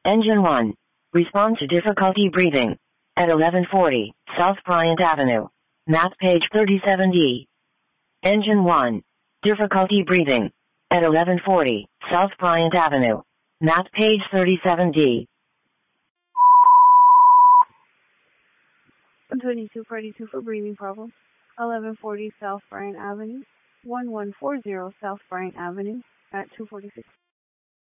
Engine 1. Respond to difficulty breathing. At 1140, South Bryant Avenue. Map page 37D. Engine 1. Difficulty breathing. At 1140, South Bryant Avenue. Map page 37D. 2242 for breathing problem. 1140 South Bryant Avenue. 1140 South Bryant Avenue at 246.